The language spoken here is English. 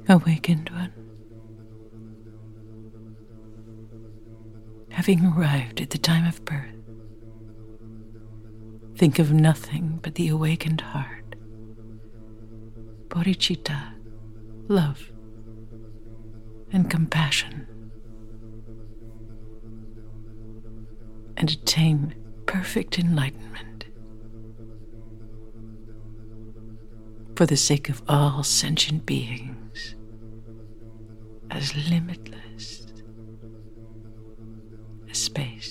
Awakened one, having arrived at the time of birth, think of nothing but the awakened heart, bodhicitta, love, and compassion, and attain perfect enlightenment for the sake of all sentient beings, as limitless as space.